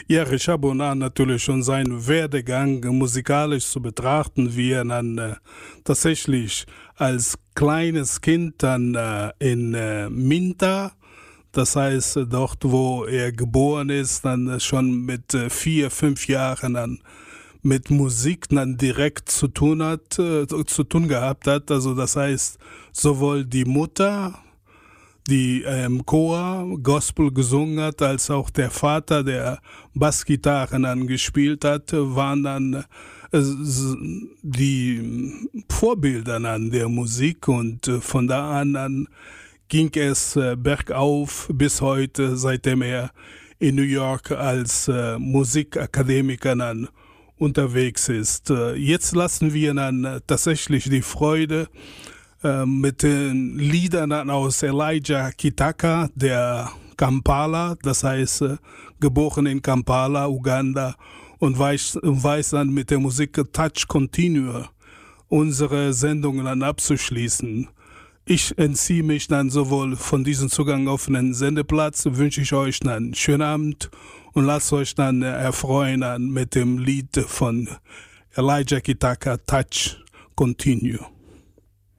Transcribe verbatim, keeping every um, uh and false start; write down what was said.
Ja, Richard Bonan natürlich schon seinen Werdegang musikalisch zu betrachten, wie er dann äh, tatsächlich als kleines Kind dann äh, in äh, Minta, das heißt äh, dort, wo er geboren ist, dann äh, schon mit äh, vier, fünf Jahren dann mit Musik dann direkt zu tun hat, äh, zu tun gehabt hat. Also das heißt, sowohl die Mutter, die äh, im Chor Gospel gesungen hat, als auch der Vater, der Bassgitarre dann gespielt hat, waren dann äh, die Vorbilder an der Musik, und äh, von da an dann ging es äh, bergauf bis heute, seitdem er in New York als äh, Musikakademiker dann unterwegs ist. Äh, jetzt lassen wir dann äh, tatsächlich die Freude mit den Liedern aus Elijah Kitaka, der Kampala, das heißt äh, geboren in Kampala, Uganda, und weiß, weiß dann mit der Musik Touch Continue unsere Sendungen dann abzuschließen. Ich entziehe mich dann sowohl von diesem Zugang auf einen Sendeplatz, wünsche ich euch dann einen schönen Abend und lasst euch dann erfreuen dann mit dem Lied von Elijah Kitaka, Touch Continue.